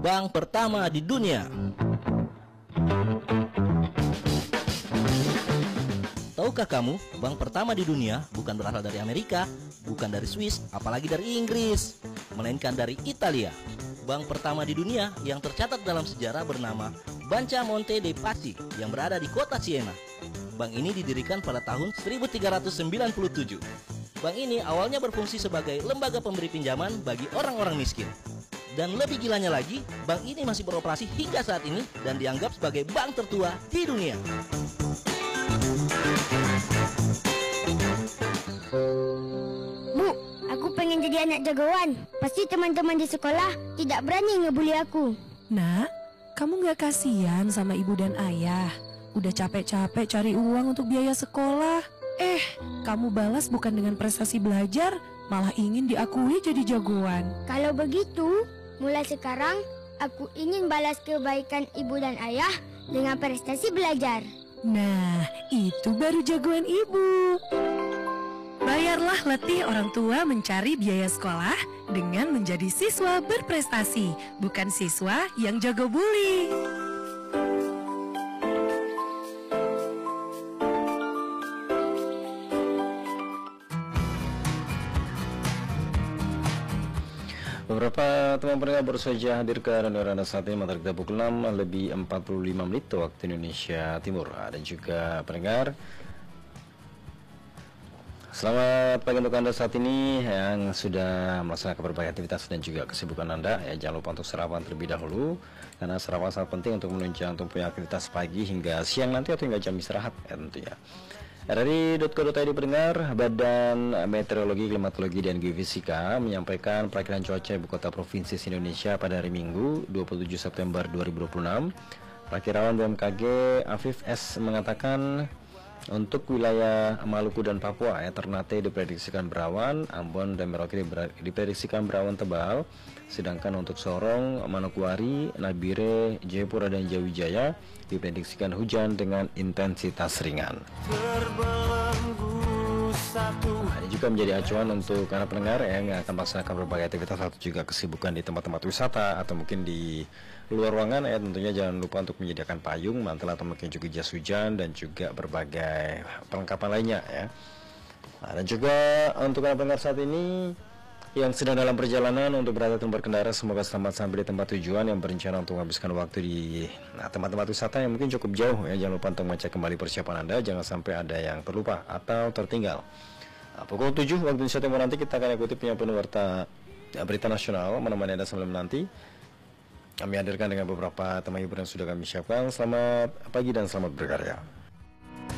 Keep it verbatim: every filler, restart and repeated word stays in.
bank pertama di dunia. Tahukah kamu, bank pertama di dunia bukan berasal dari Amerika, bukan dari Swiss, apalagi dari Inggris, melainkan dari Italia. Bank pertama di dunia yang tercatat dalam sejarah bernama Banca Monte dei Paschi yang berada di kota Siena. Bank ini didirikan pada tahun seribu tiga ratus sembilan puluh tujuh. Bank ini awalnya berfungsi sebagai lembaga pemberi pinjaman bagi orang-orang miskin. Dan lebih gilanya lagi, bank ini masih beroperasi hingga saat ini dan dianggap sebagai bank tertua di dunia. Bu, aku pengen jadi anak jagoan. Pasti teman-teman di sekolah tidak berani ngebully aku. Nak, kamu gak kasihan sama ibu dan ayah? Udah capek-capek cari uang untuk biaya sekolah. Eh, kamu balas bukan dengan prestasi belajar, malah ingin diakui jadi jagoan. Kalau begitu, mulai sekarang aku ingin balas kebaikan ibu dan ayah dengan prestasi belajar. Nah, itu baru jagoan ibu. Bayarlah letih orang tua mencari biaya sekolah dengan menjadi siswa berprestasi, bukan siswa yang jago bully. Beberapa teman pendengar baru saja hadir ke Radio Anda saat ini pada pukul enam lebih empat puluh lima menit waktu Indonesia Timur. Dan juga pendengar, selamat pagi untuk Anda saat ini yang sudah melaksanakan berbagai aktivitas dan juga kesibukan Anda. Ya, jangan lupa untuk sarapan terlebih dahulu, karena sarapan sangat penting untuk menunjang untuk punya aktivitas pagi hingga siang nanti atau hingga jam istirahat ya tentunya. R R I titik co titik I D pendengar, Badan Meteorologi, Klimatologi, dan Geofisika menyampaikan perakiran cuaca ibu kota provinsi Indonesia pada hari Minggu dua puluh tujuh September dua ribu dua puluh enam. Perakirawan B M K G Afif S mengatakan untuk wilayah Maluku dan Papua ya, Ternate diprediksikan berawan, Ambon dan Merauke diprediksikan berawan tebal, sedangkan untuk Sorong, Manokwari, Nabire, Jayapura dan Jawijaya diprediksikan hujan dengan intensitas ringan. Nah, ini juga menjadi acuan untuk anak pendengar yang akan melaksanakan berbagai aktivitas atau juga kesibukan di tempat-tempat wisata atau mungkin di luar ruangan ya, tentunya jangan lupa untuk menyediakan payung, mantel atau mungkin juga jas hujan dan juga berbagai perlengkapan lainnya ya. Nah, dan juga untuk anak pendengar saat ini yang sedang dalam perjalanan untuk berada dan berkendara, semoga selamat sampai di tempat tujuan. Yang berencana untuk menghabiskan waktu di nah, tempat-tempat wisata yang mungkin cukup jauh ya, jangan lupa untuk mengecek kembali persiapan Anda, jangan sampai ada yang terlupa atau tertinggal. Nah, pukul tujuh waktu Indonesia Timur nanti kita akan ikuti penyampaian warta ya, berita nasional menemani Anda sebelum nanti. Kami hadirkan dengan beberapa tema hiburan yang sudah kami siapkan. Selamat pagi dan selamat berkarya.